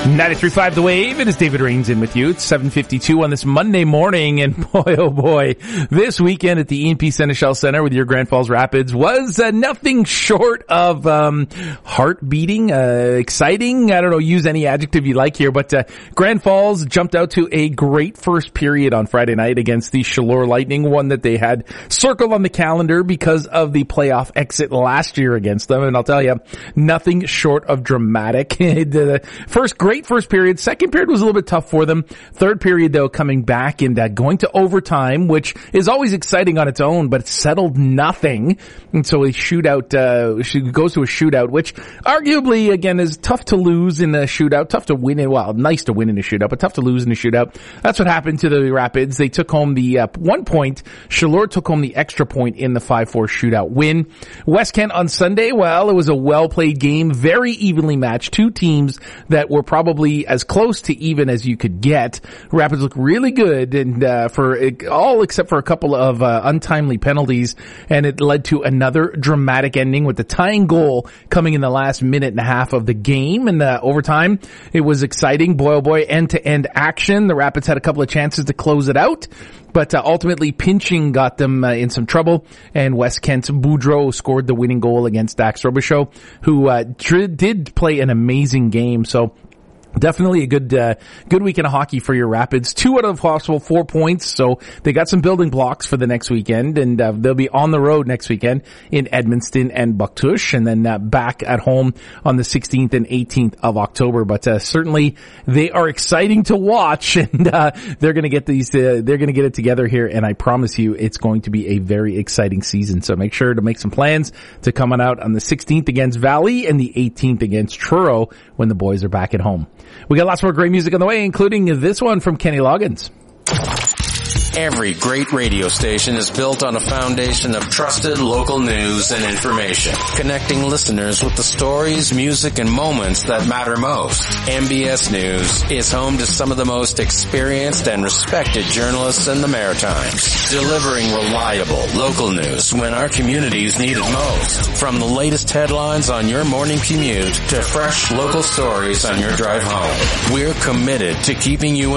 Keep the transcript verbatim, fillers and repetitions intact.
ninety-three point five The Wave. It is David Rains in with you. It's seven fifty-two on this Monday morning, and boy, oh boy, this weekend at the E and P Seneschal Center with your Grand Falls Rapids was uh, nothing short of um heart-beating, uh, exciting. I don't know, use any adjective you like here, but uh, Grand Falls jumped out to a great first period on Friday night against the Chaleur Lightning, one that they had circled on the calendar because of the playoff exit last year against them, and I'll tell you, nothing short of dramatic. The first great first period. Second period was a little bit tough for them. Third period, though, coming back and uh, going to overtime, which is always exciting on its own, but it settled nothing. And so a shootout uh, goes to a shootout, which arguably, again, is tough to lose in a shootout. Tough to win in, well, nice to win in a shootout, but tough to lose in a shootout. That's what happened to the Rapids. They took home the uh, one point. Chaleur took home the extra point in the five four shootout win. West Kent on Sunday, well, it was a well-played game, very evenly matched. Two teams that were probably as close to even as you could get. Rapids look really good, and uh, for all except for a couple of uh, untimely penalties, and it led to another dramatic ending with the tying goal coming in the last minute and a half of the game. In the overtime, it was exciting. Boy, oh boy, end-to-end action. The Rapids had a couple of chances to close it out, but uh, ultimately pinching got them uh, in some trouble, and West Kent's Boudreau scored the winning goal against Dax Robichaud, who uh, tr- did play an amazing game. So definitely a good, uh, good weekend of hockey for your Rapids. Two out of possible four points. So they got some building blocks for the next weekend, and uh, they'll be on the road next weekend in Edmundston and Bouctouche, and then uh, back at home on the sixteenth and eighteenth of October. But uh, certainly they are exciting to watch, and uh, they're going to get these, uh, they're going to get it together here, and I promise you it's going to be a very exciting season. So make sure to make some plans to come on out on the sixteenth against Valley and the eighteenth against Truro when the boys are back at home. We got lots more great music on the way, including this one from Kenny Loggins. Every great radio station is built on a foundation of trusted local news and information, connecting listeners with the stories, music, and moments that matter most. M B S News is home to some of the most experienced and respected journalists in the Maritimes, delivering reliable local news when our communities need it most. From the latest headlines on your morning commute to fresh local stories on your drive home, we're committed to keeping you